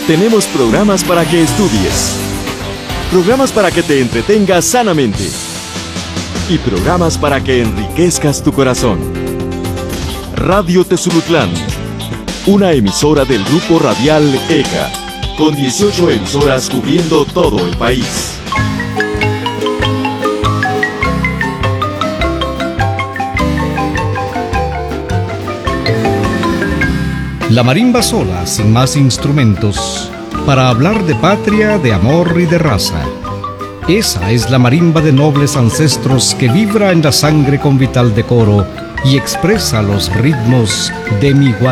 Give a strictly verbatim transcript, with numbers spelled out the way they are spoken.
Tenemos programas para que estudies, programas para que te entretengas sanamente y programas para que enriquezcas tu corazón. Radio Tezulutlán, una emisora del Grupo Radial E C A, con dieciocho emisoras cubriendo todo el país. La marimba sola, sin más instrumentos, para hablar de patria, de amor y de raza. Esa es la marimba de nobles ancestros que vibra en la sangre con vital decoro y expresa los ritmos de mi Guatemala.